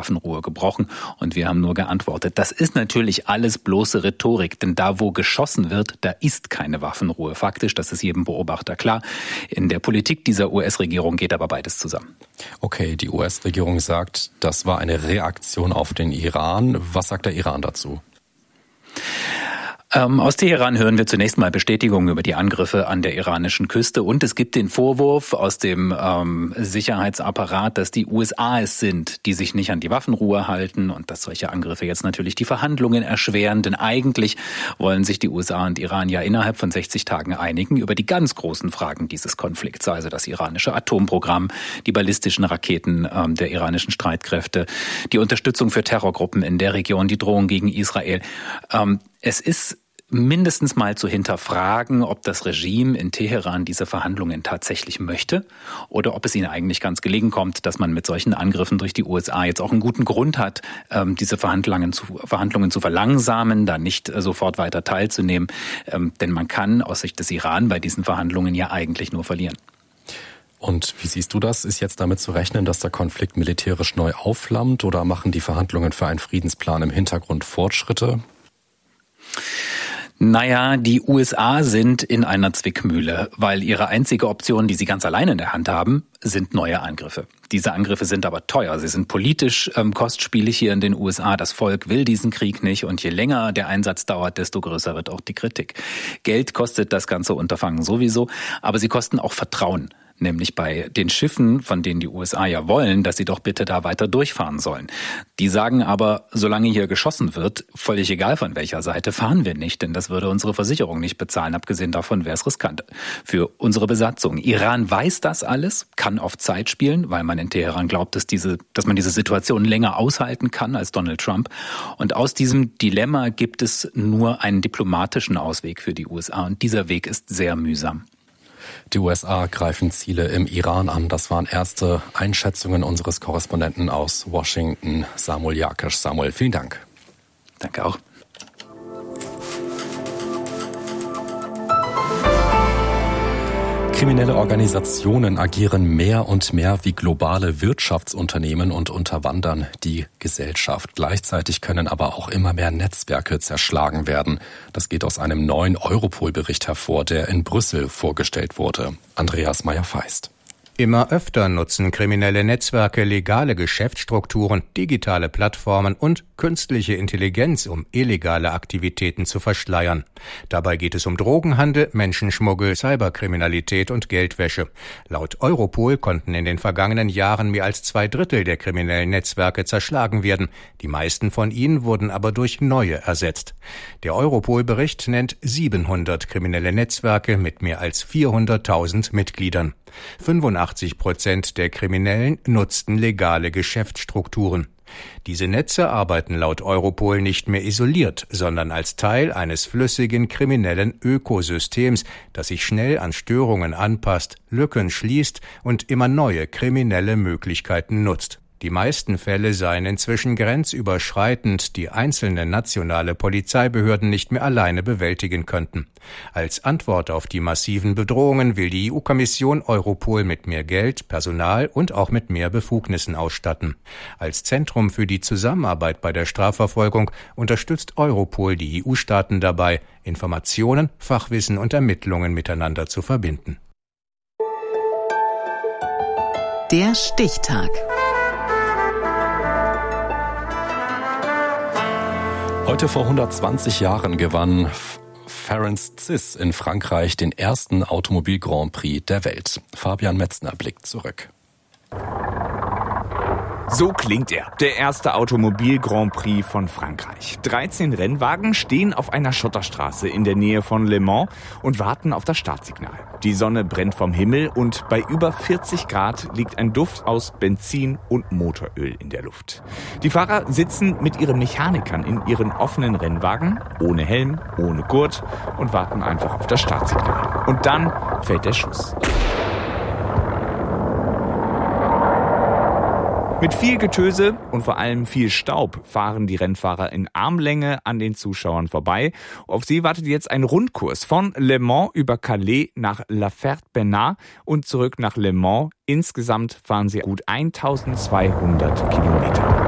Waffenruhe gebrochen und wir haben nur geantwortet. Das ist natürlich alles bloße Rhetorik, denn da, wo geschossen wird, da ist keine Waffenruhe. Faktisch, das ist jedem Beobachter klar. In der Politik dieser US-Regierung geht aber beides zusammen. Okay, die US-Regierung sagt, das war eine Reaktion auf den Iran. Was sagt der Iran dazu? Aus Teheran hören wir zunächst mal Bestätigungen über die Angriffe an der iranischen Küste und es gibt den Vorwurf aus dem Sicherheitsapparat, dass die USA es sind, die sich nicht an die Waffenruhe halten und dass solche Angriffe jetzt natürlich die Verhandlungen erschweren, denn eigentlich wollen sich die USA und Iran ja innerhalb von 60 Tagen einigen über die ganz großen Fragen dieses Konflikts, also das iranische Atomprogramm, die ballistischen Raketen der iranischen Streitkräfte, die Unterstützung für Terrorgruppen in der Region, die Drohung gegen Israel. Es ist mindestens mal zu hinterfragen, ob das Regime in Teheran diese Verhandlungen tatsächlich möchte oder ob es ihnen eigentlich ganz gelegen kommt, dass man mit solchen Angriffen durch die USA jetzt auch einen guten Grund hat, diese Verhandlungen zu verlangsamen, da nicht sofort weiter teilzunehmen. Denn man kann aus Sicht des Iran bei diesen Verhandlungen ja eigentlich nur verlieren. Und wie siehst du das? Ist jetzt damit zu rechnen, dass der Konflikt militärisch neu aufflammt oder machen die Verhandlungen für einen Friedensplan im Hintergrund Fortschritte? Naja, die USA sind in einer Zwickmühle, weil ihre einzige Option, die sie ganz alleine in der Hand haben, sind neue Angriffe. Diese Angriffe sind aber teuer. Sie sind politisch kostspielig hier in den USA. Das Volk will diesen Krieg nicht und je länger der Einsatz dauert, desto größer wird auch die Kritik. Geld kostet das ganze Unterfangen sowieso, aber sie kosten auch Vertrauen. Nämlich bei den Schiffen, von denen die USA ja wollen, dass sie doch bitte da weiter durchfahren sollen. Die sagen aber, solange hier geschossen wird, völlig egal von welcher Seite, fahren wir nicht, denn das würde unsere Versicherung nicht bezahlen. Abgesehen davon wäre es riskant für unsere Besatzung. Iran weiß das alles, kann auf Zeit spielen, weil man in Teheran glaubt, dass man diese Situation länger aushalten kann als Donald Trump. Und aus diesem Dilemma gibt es nur einen diplomatischen Ausweg für die USA und dieser Weg ist sehr mühsam. Die USA greifen Ziele im Iran an. Das waren erste Einschätzungen unseres Korrespondenten aus Washington, Samuel Jakesch. Samuel, vielen Dank. Danke auch. Kriminelle Organisationen agieren mehr und mehr wie globale Wirtschaftsunternehmen und unterwandern die Gesellschaft. Gleichzeitig können aber auch immer mehr Netzwerke zerschlagen werden. Das geht aus einem neuen Europol-Bericht hervor, der in Brüssel vorgestellt wurde. Andreas Meyer-Feist. Immer öfter nutzen kriminelle Netzwerke legale Geschäftsstrukturen, digitale Plattformen und künstliche Intelligenz, um illegale Aktivitäten zu verschleiern. Dabei geht es um Drogenhandel, Menschenschmuggel, Cyberkriminalität und Geldwäsche. Laut Europol konnten in den vergangenen Jahren mehr als 2/3 der kriminellen Netzwerke zerschlagen werden. Die meisten von ihnen wurden aber durch neue ersetzt. Der Europol-Bericht nennt 700 kriminelle Netzwerke mit mehr als 400.000 Mitgliedern. 85% der Kriminellen nutzten legale Geschäftsstrukturen. Diese Netze arbeiten laut Europol nicht mehr isoliert, sondern als Teil eines flüssigen kriminellen Ökosystems, das sich schnell an Störungen anpasst, Lücken schließt und immer neue kriminelle Möglichkeiten nutzt. Die meisten Fälle seien inzwischen grenzüberschreitend, die einzelne nationale Polizeibehörden nicht mehr alleine bewältigen könnten. Als Antwort auf die massiven Bedrohungen will die EU-Kommission Europol mit mehr Geld, Personal und auch mit mehr Befugnissen ausstatten. Als Zentrum für die Zusammenarbeit bei der Strafverfolgung unterstützt Europol die EU-Staaten dabei, Informationen, Fachwissen und Ermittlungen miteinander zu verbinden. Der Stichtag. Heute vor 120 Jahren gewann Ferenc Cis in Frankreich den ersten Automobil-Grand Prix der Welt. Fabian Metzner blickt zurück. So klingt er, der erste Automobil-Grand Prix von Frankreich. 13 Rennwagen stehen auf einer Schotterstraße in der Nähe von Le Mans und warten auf das Startsignal. Die Sonne brennt vom Himmel und bei über 40 Grad liegt ein Duft aus Benzin und Motoröl in der Luft. Die Fahrer sitzen mit ihren Mechanikern in ihren offenen Rennwagen, ohne Helm, ohne Gurt und warten einfach auf das Startsignal. Und dann fällt der Schuss. Mit viel Getöse und vor allem viel Staub fahren die Rennfahrer in Armlänge an den Zuschauern vorbei. Auf sie wartet jetzt ein Rundkurs von Le Mans über Calais nach La Ferté-Bernard und zurück nach Le Mans. Insgesamt fahren sie gut 1200 Kilometer.